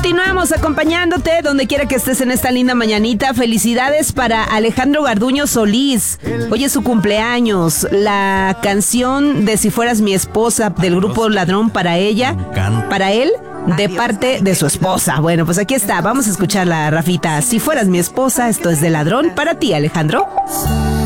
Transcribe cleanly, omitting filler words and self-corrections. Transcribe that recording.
Continuamos acompañándote donde quiera que estés en esta linda mañanita. Felicidades para Alejandro Garduño Solís. Hoy es su cumpleaños. La canción de Si Fueras Mi Esposa del grupo Ladrón para ella, para él, de parte de su esposa. Bueno, pues aquí está. Vamos a escucharla, Rafita. Si Fueras Mi Esposa, esto es de Ladrón para ti, Alejandro.